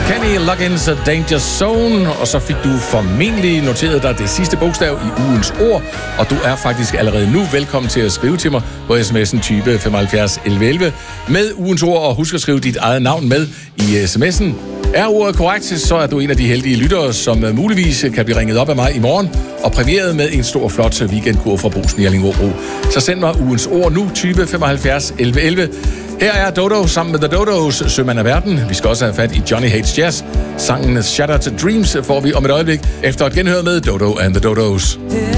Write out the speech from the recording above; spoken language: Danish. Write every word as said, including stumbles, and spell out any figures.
Kenny Loggins' Danger Zone, og så fik du formentlig noteret dig det sidste bogstav i ugens ord, og du er faktisk allerede nu velkommen til at skrive til mig på sms'en type femoghalvfjerds elleve elleve med ugens ord, og husk at skrive dit eget navn med i sms'en. Er ordet korrekt, så er du en af de heldige lyttere, som muligvis kan blive ringet op af mig i morgen og præmieret med en stor, flot weekendkur fra Brugsen i Allingåbro. Så send mig ugens ord nu, type femoghalvfjerds elleve elleve. Her er Dodo sammen med The Dodos, Sømand af Verden. Vi skal også have fat i Johnny Hates Jazz. Sangen Shattered Dreams får vi om et øjeblik efter et genhør med Dodo and the Dodos.